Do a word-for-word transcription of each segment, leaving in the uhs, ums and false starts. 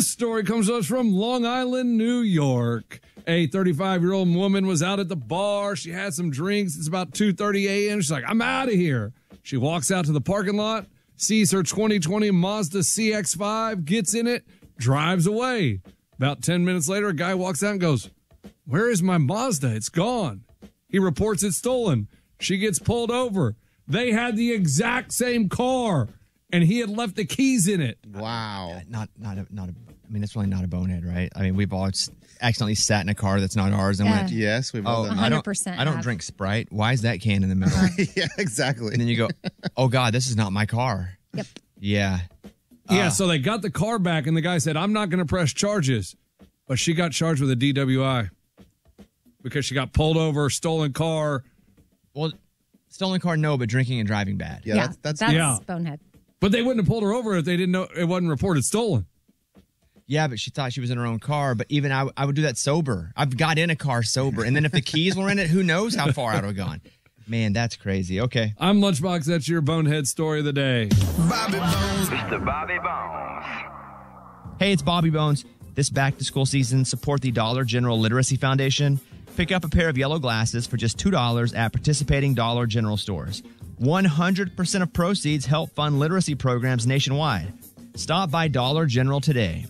This story comes to us from Long Island, New York. A thirty-five-year-old woman was out at the bar. She had some drinks. It's about two thirty a.m. She's like, I'm out of here. She walks out to the parking lot, sees her twenty twenty Mazda C X five, gets in it, drives away. About ten minutes later, a guy walks out and goes, where is my Mazda? It's gone. He reports it's stolen. She gets pulled over. They had the exact same car, and he had left the keys in it. Wow. Not, not, a, not a. I mean, that's really not a bonehead, right? I mean, we've all accidentally sat in a car that's not ours and Yeah. went, Yes, we've all "Oh, done I one hundred don't, percent I don't have. drink Sprite. Why is that can in the middle?" that. Yeah, exactly. And then you go, "Oh God, this is not my car." Yep. Yeah. Yeah, so they got the car back, and the guy said, I'm not going to press charges. But she got charged with a D W I because she got pulled over, stolen car. Well, stolen car, no, but drinking and driving bad. Yeah, that's, that's, that's yeah. bonehead. But they wouldn't have pulled her over if they didn't know it wasn't reported stolen. Yeah, but she thought she was in her own car. But even I, I would do that sober. I've got in a car sober. And then if the keys were in it, who knows how far I would have gone. Man, that's crazy. Okay. I'm Lunchbox. That's your bonehead story of the day. Bobby Bones. Mister Bobby Bones. Hey, it's Bobby Bones. This back-to-school season, support the Dollar General Literacy Foundation. Pick up a pair of yellow glasses for just two dollars at participating Dollar General stores. one hundred percent of proceeds help fund literacy programs nationwide. Stop by Dollar General today.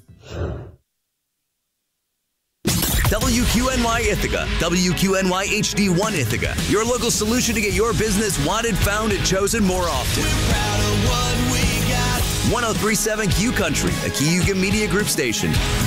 W Q N Y Ithaca, W Q N Y H D one Ithaca, your local solution to get your business wanted, found, and chosen more often. We're proud of what we got. one oh three point seven Q Country, a Kiyuga Media Group station.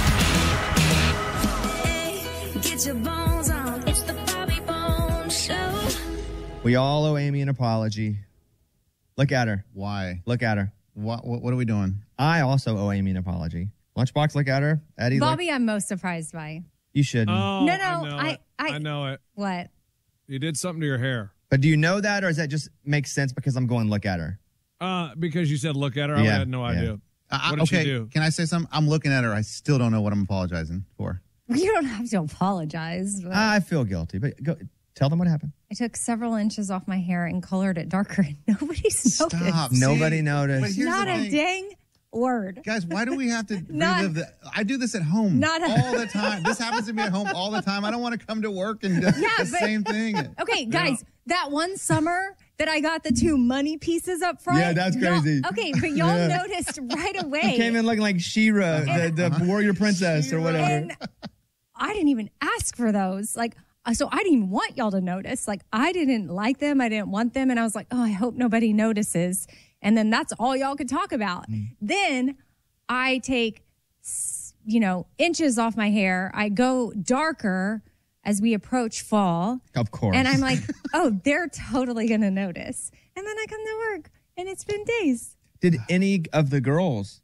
Hey, get your bones on. It's the Bobby Bones Show. We all owe Amy an apology. Look at her. why? Look at her. What, what, what are we doing? I also owe Amy an apology. Lunchbox, look at her. Eddie, look. Bobby, I'm most surprised by. You shouldn't. Oh, No, no, I know I- it. I- I know it. What? You did something to your hair. But do you know that, or does that just make sense because I'm going look at her? Uh, because you said look at her. I Yeah, had no yeah. idea. I- What did okay, she do? can I say something? I'm looking at her. I still don't know what I'm apologizing for. You don't have to apologize. but I feel guilty, but go tell them what happened. I took several inches off my hair and colored it darker, and nobody's Stop. noticed. See? Nobody noticed. But here's Not the a thing. dang word. Guys, why do we have to Not- relive the? I do this at home Not a- all the time. This happens to me at home all the time. I don't want to come to work and do Yeah, the but- same thing. Okay, guys, that one summer that I got the two money pieces up front. Yeah, that's y'all- crazy. Okay, but y'all Yeah. noticed right away. He came in looking like She-Ra, the, the warrior princess or whatever. And I didn't even ask for those. Like, uh, so I didn't even want y'all to notice. Like, I didn't like them. I didn't want them. And I was like, oh, I hope nobody notices. And then that's all y'all could talk about. Then I take, s- you know, inches off my hair. I go darker as we approach fall. Of course. And I'm like, oh, they're totally going to notice. And then I come to work and it's been days. Did any of the girls,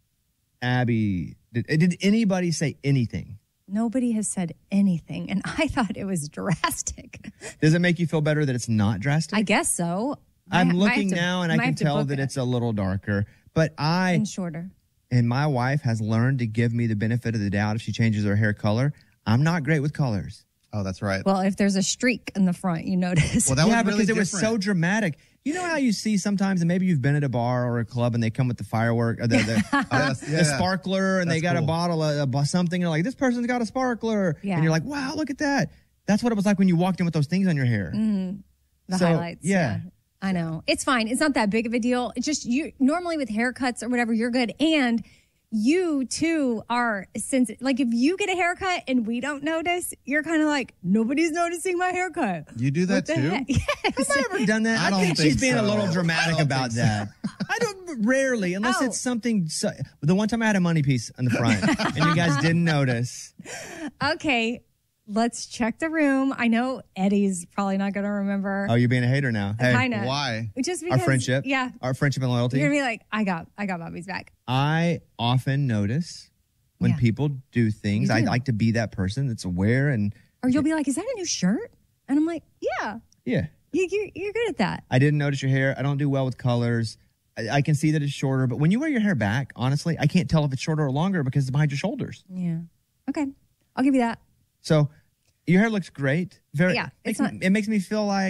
Abby, did, did anybody say anything? Nobody has said anything. And I thought it was drastic. Does it make you feel better that it's not drastic? I guess so. I'm I- I looking have to- now and I might can have to tell book that it. it's a little darker. But I and shorter. and my wife has learned to give me the benefit of the doubt if she changes her hair color. I'm not great with colors. Oh, that's right. Well, if there's a streak in the front, you notice. Well, that yeah, was really because it was different. so dramatic. You know how you see sometimes, and maybe you've been at a bar or a club, and they come with the firework, or the, the, Oh, that's- the yeah. sparkler, and they That's got a cool. bottle of of something. And you're like, this person's got a sparkler, Yeah. and you're like, wow, look at that. That's what it was like when you walked in with those things on your hair. the So, highlights. yeah. I know. It's fine. It's not that big of a deal. It's just you normally with haircuts or whatever, you're good. And you too are since like if you get a haircut and we don't notice, you're kind of like, nobody's noticing my haircut. You do that What the too? heck? Yes. Have I ever done that? I don't think, think she's being a so. little dramatic I don't about think so. that. I don't rarely, unless Oh. it's something. So, the one time I had a money piece on the front, and you guys didn't notice. Okay. Let's check the room. I know Eddie's probably not going to remember. Oh, you're being a hater now. Hey, Kind of. Why? Just our because. friendship, Yeah. our friendship and loyalty. You're going to be like, I got, I got Bobby's back. I often notice when Yeah. people do things. You I do. like to be that person that's aware and Or you'll be like, is that a new shirt? And I'm like, yeah, yeah. you, you're, you're good at that. I didn't notice your hair. I don't do well with colors. I, I can see that it's shorter, but when you wear your hair back, honestly, I can't tell if it's shorter or longer because it's behind your shoulders. Yeah. Okay. I'll give you that. So your hair looks great. Very. Yeah, it's makes me- not- it makes me feel like